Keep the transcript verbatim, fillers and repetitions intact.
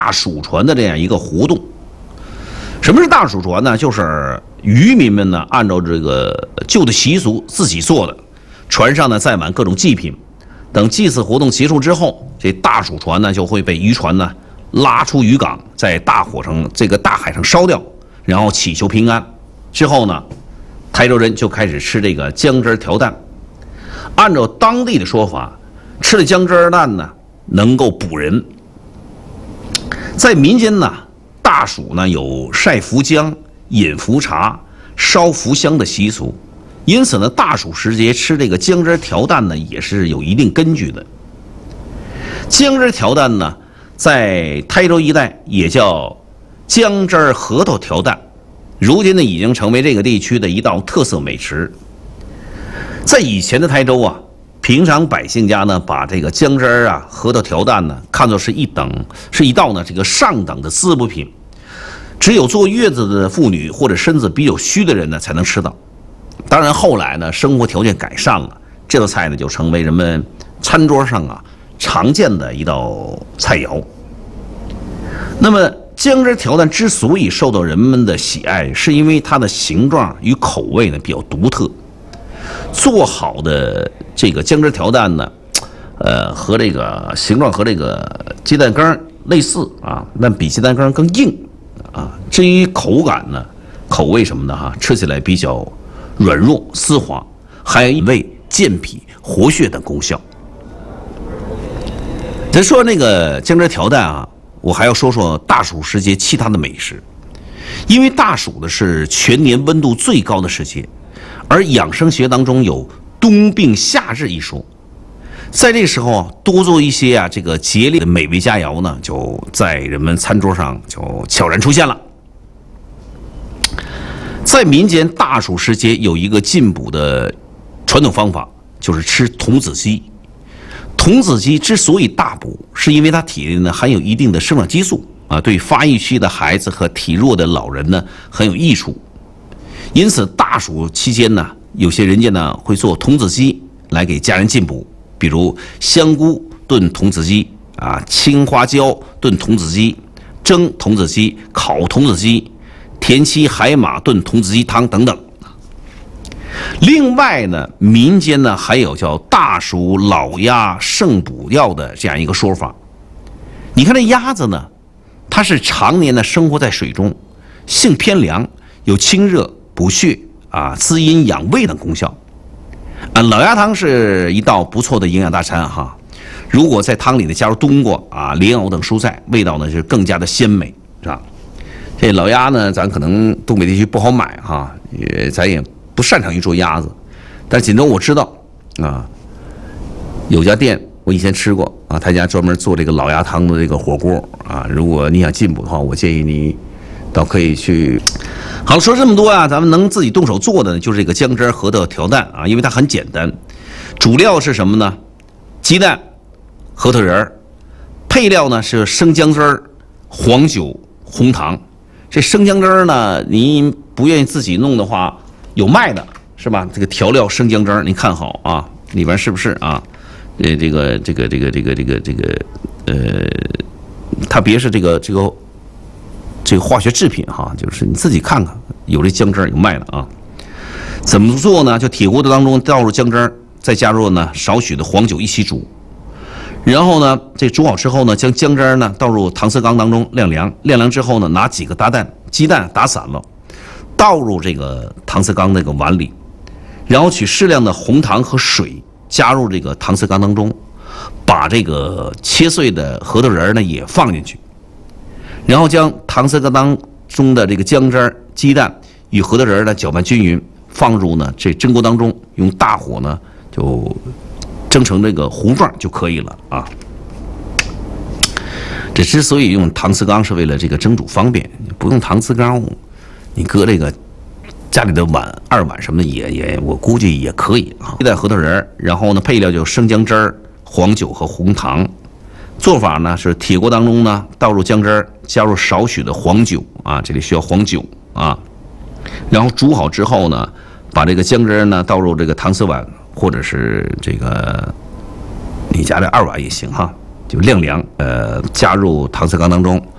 大蜀传的这样一个活动。什么是大蜀传呢？就是渔民们呢按照这个旧的习俗自己做的，船上呢载满各种祭品。等祭祀活动结束之后，这大蜀船呢就会被渔船呢拉出渔港，在大火上这个大海上烧掉，然后祈求平安。之后呢，台州人就开始吃这个姜汁调蛋。按照当地的说法，吃了姜汁蛋呢能够补人。在民间呢，大暑呢有晒福姜、饮福茶、烧福香的习俗，因此呢，大暑时节吃这个姜汁调蛋呢也是有一定根据的。姜汁调蛋呢，在台州一带也叫姜汁核桃调蛋，如今呢已经成为这个地区的一道特色美食。在以前的台州啊，平常百姓家呢，把这个姜汁儿啊、核桃调蛋呢，看作是一等是一道呢这个上等的滋补品，只有坐月子的妇女或者身子比较虚的人呢才能吃到。当然后来呢，生活条件改善了，这道菜呢就成为人们餐桌上啊常见的一道菜肴。那么姜汁调蛋之所以受到人们的喜爱，是因为它的形状与口味呢比较独特。做好的这个姜汁调蛋呢，呃，和这个形状和这个鸡蛋羹类似啊，但比鸡蛋羹更硬啊。至于口感呢，口味什么的哈，吃起来比较软弱丝滑，还有胃健脾活血等功效。咱说那个姜汁调蛋啊，我还要说说大暑时节其他的美食，因为大暑呢是全年温度最高的时节。而养生学当中有冬病夏治一说，在这个时候啊，多做一些啊这个节令的美味佳肴呢，就在人们餐桌上就悄然出现了。在民间大暑时节有一个进补的传统方法，就是吃童子鸡。童子鸡之所以大补，是因为它体内呢含有一定的生长激素啊，对发育期的孩子和体弱的老人呢很有益处。因此，大暑期间呢，有些人家呢会做童子鸡来给家人进补，比如香菇炖童子鸡啊，青花椒炖童子鸡，蒸童子鸡、烤童子鸡、田七海马炖童子鸡汤等等。另外呢，民间呢还有叫大暑老鸭胜补药的这样一个说法。你看这鸭子呢，它是常年呢生活在水中，性偏凉，有清热补血啊、滋阴养胃等功效。啊，老鸭汤是一道不错的营养大餐哈。如果在汤里呢加入冬瓜啊、莲藕等蔬菜，味道呢是更加的鲜美，是吧？这老鸭呢，咱可能东北地区不好买哈，也咱也不擅长于做鸭子。但锦州我知道啊，有家店我以前吃过啊，他家专门做这个老鸭汤的这个火锅啊。如果你想进补的话，我建议你倒可以去。好了，说这么多啊，咱们能自己动手做的呢，就是这个姜汁核桃调蛋啊，因为它很简单。主料是什么呢？鸡蛋、核桃仁儿，配料呢是生姜汁儿、黄酒、红糖。这生姜汁儿呢，您不愿意自己弄的话，有卖的是吧？这个调料生姜汁儿，您看好啊，里边是不是啊？呃，这个这个这个这个这个这个呃，它别是这个这个。这个化学制品哈，就是你自己看看，有这姜汁有卖的啊。怎么做呢？就铁锅子当中倒入姜汁，再加入呢少许的黄酒一起煮。然后呢，这煮好之后呢，将姜汁呢倒入搪瓷缸当中晾凉。晾凉之后呢，拿几个打蛋鸡蛋打散了，倒入这个搪瓷缸那个碗里，然后取适量的红糖和水加入这个搪瓷缸当中，把这个切碎的核桃仁呢也放进去。然后将搪瓷缸当中的这个姜汁、鸡蛋与核桃仁呢搅拌均匀，放入呢这蒸锅当中，用大火呢就蒸成这个糊状就可以了啊。这之所以用搪瓷缸，是为了这个蒸煮方便，不用搪瓷缸，你搁这个家里的碗、二碗什么的也也，我估计也可以啊。鸡蛋、核桃仁，然后呢配料就生姜汁、黄酒和红糖。做法呢是铁锅当中呢倒入姜汁，加入少许的黄酒啊，这里需要黄酒啊，然后煮好之后呢，把这个姜汁呢倒入这个搪瓷碗，或者是这个你家的二碗也行哈，就晾凉，呃，加入搪瓷缸当中，